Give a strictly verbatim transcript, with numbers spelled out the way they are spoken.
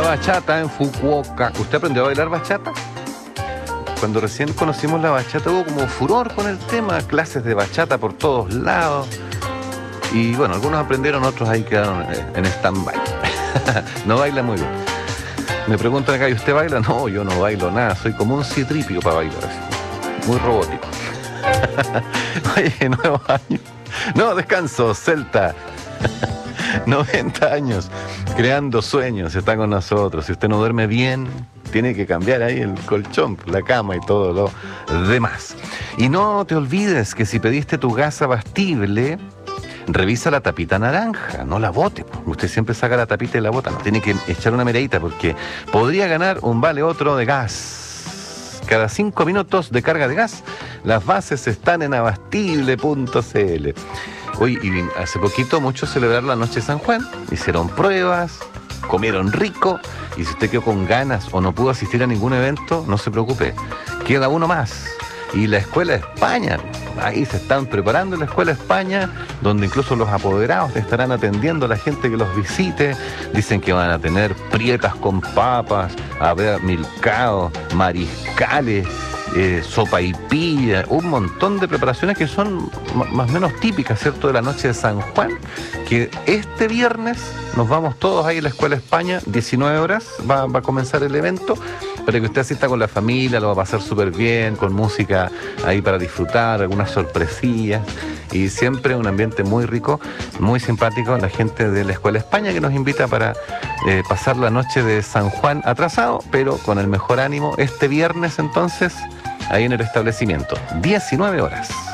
bachata en Fukuoka. ¿Usted aprendió a bailar bachata? Cuando recién conocimos la bachata hubo como furor con el tema, clases de bachata por todos lados. Y bueno, algunos aprendieron, otros ahí quedaron en stand-by. No baila muy bien. Me preguntan acá, ¿y usted baila? No, yo no bailo nada, soy como un citripio para bailar así. Muy robótico. Oye, nuevo año. No, descanso, Celta. noventa años, creando sueños, está con nosotros. Si usted no duerme bien, tiene que cambiar ahí el colchón, la cama y todo lo demás. Y no te olvides que si pediste tu gas abastible, revisa la tapita naranja, no la bote. Usted siempre saca la tapita y la bota, no tiene que echar una miradita porque podría ganar un vale otro de gas. Cada cinco minutos de carga de gas, las bases están en abastible punto c l. Hoy, y hace poquito muchos celebraron la noche de San Juan, hicieron pruebas, comieron rico, y si usted quedó con ganas o no pudo asistir a ningún evento, no se preocupe, queda uno más. Y la Escuela España, ahí se están preparando en la Escuela España, donde incluso los apoderados estarán atendiendo a la gente que los visite. Dicen que van a tener prietas con papas, a ver milcao, mariscales, eh, sopa y pilla, un montón de preparaciones que son m- más o menos típicas, ¿cierto?, de la noche de San Juan, que este viernes nos vamos todos ahí a la Escuela España, diecinueve horas va, va a comenzar el evento, para que usted asista con la familia, lo va a pasar súper bien, con música ahí para disfrutar, algunas sorpresillas, y siempre un ambiente muy rico, muy simpático, la gente de la Escuela España que nos invita para eh, pasar la noche de San Juan atrasado, pero con el mejor ánimo, este viernes entonces, ahí en el establecimiento, diecinueve horas.